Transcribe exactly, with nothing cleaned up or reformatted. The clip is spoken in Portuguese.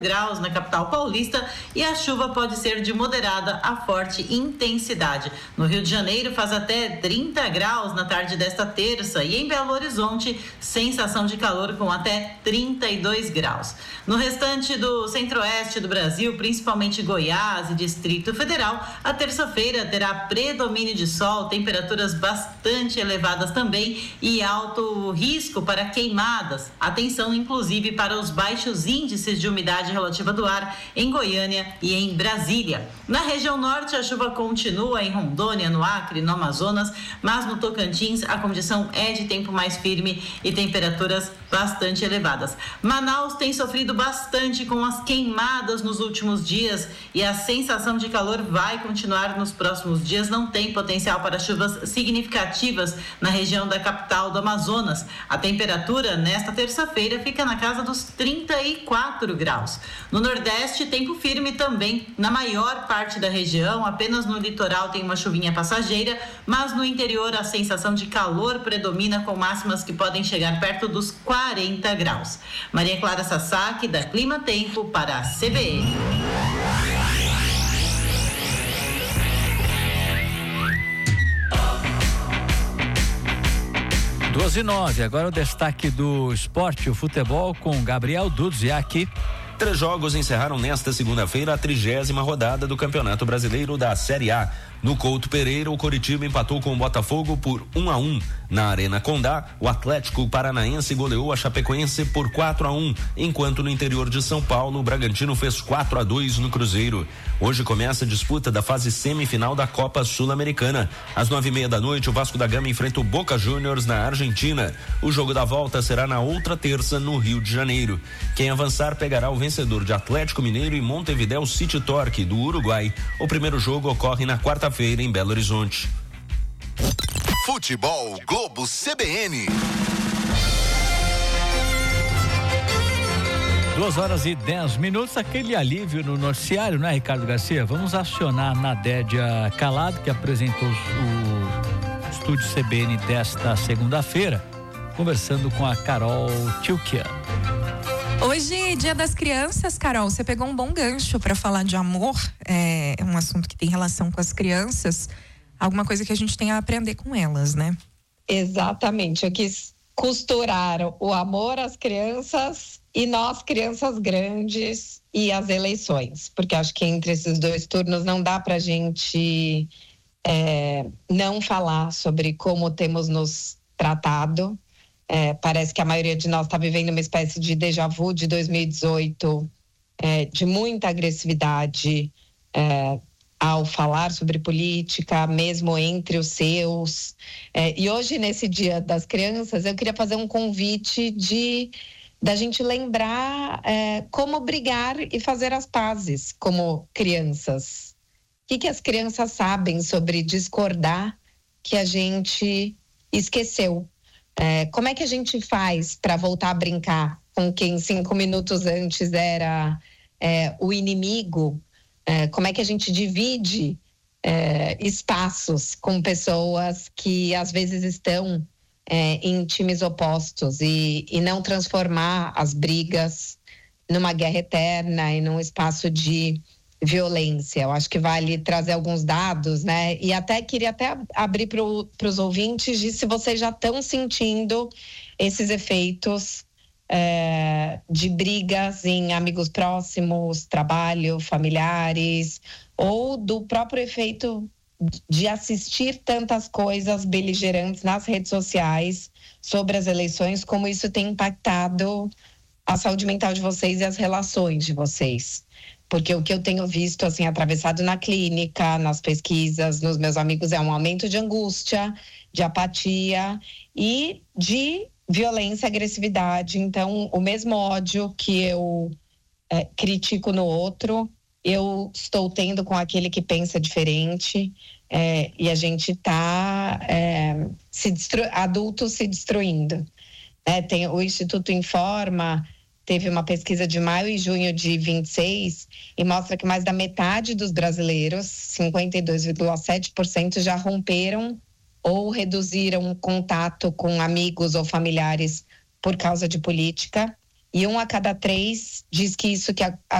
graus na capital paulista e a chuva pode ser de moderada a forte intensidade. No Rio de Janeiro faz até trinta graus na tarde desta terça e em Belo Horizonte sensação de calor com até trinta e dois graus. No restante do centro-oeste do Brasil, principalmente Goiás e Distrito Federal, a terça-feira terá predomínio de sol, temperaturas bastante elevadas também e alto risco para queimadas. Atenção inclusive para os baixos índices de umidade relativa do ar em Goiânia e em Brasília. Na região norte, a chuva continua em Rondônia, no Acre, no Amazonas, mas no Tocantins a condição é de tempo mais firme e temperaturas bastante elevadas. Manaus tem sofrido bastante com as queimadas nos últimos dias e a sensação de calor vai continuar nos próximos dias. Não tem potencial para chuvas significativas na região da capital do Amazonas. A temperatura nesta terça-feira fica na casa dos trinta e quatro graus. No Nordeste, tempo firme também na maior parte da região, apenas no litoral tem uma chuvinha passageira, mas no interior a sensação de calor predomina com máximas que podem chegar perto dos quarenta graus. Maria Clara Sasaki, da Clima Tempo, para a C B N. doze e nove, agora o destaque do esporte, o futebol com Gabriel Dudziak. Três jogos encerraram nesta segunda-feira a trigésima rodada do Campeonato Brasileiro da Série A. No Couto Pereira, o Coritiba empatou com o Botafogo por um a um. Na Arena Condá, o Atlético Paranaense goleou a Chapecoense por quatro a um, enquanto no interior de São Paulo, o Bragantino fez quatro a dois no Cruzeiro. Hoje começa a disputa da fase semifinal da Copa Sul-Americana. Às nove e meia da noite, o Vasco da Gama enfrenta o Boca Juniors na Argentina. O jogo da volta será na outra terça no Rio de Janeiro. Quem avançar pegará o vencedor de Atlético Mineiro e Montevideo City Torque do Uruguai. O primeiro jogo ocorre na quarta-feira em Belo Horizonte. Futebol Globo C B N. Duas horas e dez minutos, aquele alívio no noticiário, né, Ricardo Garcia? Vamos acionar a Nadédia Calado, que apresentou o estúdio C B N desta segunda-feira, conversando com a Carol Tchilkia. Hoje, Dia das Crianças, Carol, você pegou um bom gancho para falar de amor, é um assunto que tem relação com as crianças, alguma coisa que a gente tem a aprender com elas, né? Exatamente, eu quis costurar o amor às crianças e nós, crianças grandes, e as eleições, porque acho que entre esses dois turnos não dá pra gente é, não falar sobre como temos nos tratado. É, parece que a maioria de nós está vivendo uma espécie de déjà vu de dois mil e dezoito, é, de muita agressividade é, ao falar sobre política, mesmo entre os seus. É, e hoje, nesse Dia das Crianças, eu queria fazer um convite de da gente lembrar é, como brigar e fazer as pazes como crianças. O que, que as crianças sabem sobre discordar que a gente esqueceu? É, como é que a gente faz para voltar a brincar com quem cinco minutos antes era é, o inimigo? É, como é que a gente divide é, espaços com pessoas que às vezes estão é, em times opostos e, e não transformar as brigas numa guerra eterna e num espaço de violência? Eu acho que vale trazer alguns dados, né? E até queria até abrir para os ouvintes de se vocês já estão sentindo esses efeitos é, de brigas em amigos próximos, trabalho, familiares, ou do próprio efeito de assistir tantas coisas beligerantes nas redes sociais sobre as eleições, como isso tem impactado a saúde mental de vocês e as relações de vocês. Porque o que eu tenho visto, assim, atravessado na clínica, nas pesquisas, nos meus amigos, é um aumento de angústia, de apatia e de violência, agressividade. Então, o mesmo ódio que eu é, critico no outro, eu estou tendo com aquele que pensa diferente, é, e a gente está é, se destru... adultos se destruindo. É, tem o Instituto Informa, teve uma pesquisa de maio e junho de vinte e seis e mostra que mais da metade dos brasileiros, cinquenta e dois vírgula sete por cento, já romperam ou reduziram contato com amigos ou familiares por causa de política. E um a cada três diz que isso que a, a